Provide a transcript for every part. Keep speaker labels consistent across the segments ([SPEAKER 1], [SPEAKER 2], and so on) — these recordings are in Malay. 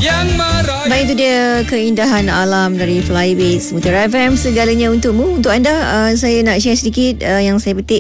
[SPEAKER 1] Baik, itu dia keindahan alam dari Flybase Mutiara FM, segalanya untukmu. Untuk anda, saya nak share sedikit yang saya petik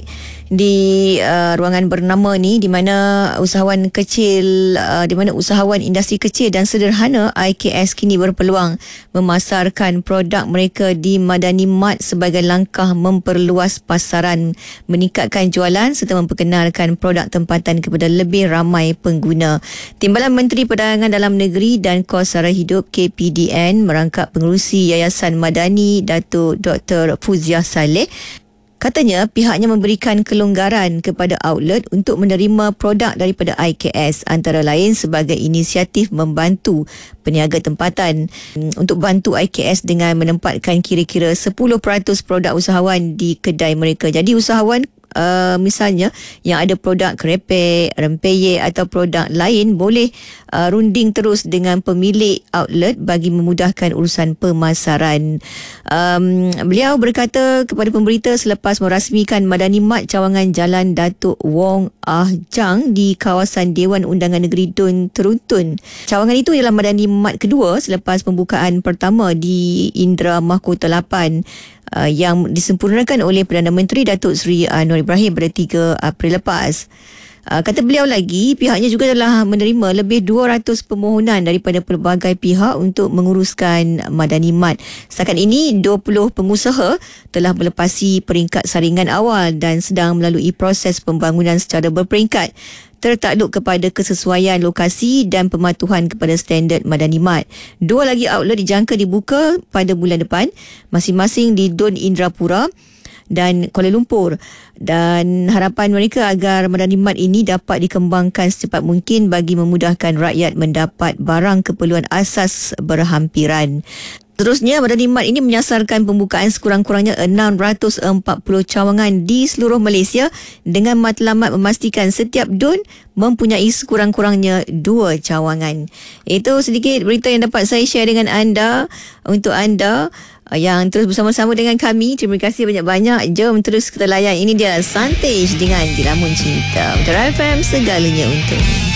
[SPEAKER 1] di ruangan bernama ni, di mana usahawan kecil, di mana usahawan industri kecil dan sederhana IKS kini berpeluang memasarkan produk mereka di Madani Mart sebagai langkah memperluas pasaran, meningkatkan jualan serta memperkenalkan produk tempatan kepada lebih ramai pengguna. Timbalan Menteri Perdagangan Dalam Negeri dan Kos Sara Hidup KPDN merangkap pengerusi Yayasan Madani, Datuk Dr. Fuziah Saleh, katanya pihaknya memberikan kelonggaran kepada outlet untuk menerima produk daripada IKS, antara lain sebagai inisiatif membantu peniaga tempatan untuk bantu IKS dengan menempatkan kira-kira 10% produk usahawan di kedai mereka. Jadi usahawan misalnya yang ada produk kerepek, rempeyek atau produk lain boleh runding terus dengan pemilik outlet bagi memudahkan urusan pemasaran. Beliau berkata kepada pemberita selepas merasmikan Madani Mart cawangan Jalan Datuk Wong Ah Jang di kawasan Dewan Undangan Negeri Dun Teruntun. Cawangan itu ialah Madani Mart kedua selepas pembukaan pertama di Indra Mahkota 8 yang disempurnakan oleh Perdana Menteri Datuk Seri Anwar Ibrahim pada 3 April lepas. Kata beliau lagi, pihaknya juga telah menerima lebih 200 permohonan daripada pelbagai pihak untuk menguruskan Madani Mart. Setakat ini, 20 pengusaha telah melepasi peringkat saringan awal dan sedang melalui proses pembangunan secara berperingkat, tertakluk kepada kesesuaian lokasi dan pematuhan kepada standard Madani Mart. 2 lagi outlet dijangka dibuka pada bulan depan, masing-masing di Dun Indrapura dan Kuala Lumpur, dan harapan mereka agar Madani Mart ini dapat dikembangkan secepat mungkin bagi memudahkan rakyat mendapat barang keperluan asas berhampiran. Seterusnya, Madani Mart ini menyasarkan pembukaan sekurang-kurangnya 640 cawangan di seluruh Malaysia dengan matlamat memastikan setiap dun mempunyai sekurang-kurangnya 2 cawangan. Itu sedikit berita yang dapat saya share dengan anda. Untuk anda yang terus bersama-sama dengan kami, terima kasih banyak-banyak. Jom terus kita layan. Ini dia Santage dengan Diramun Cinta. Mutiara FM, segalanya untukmu.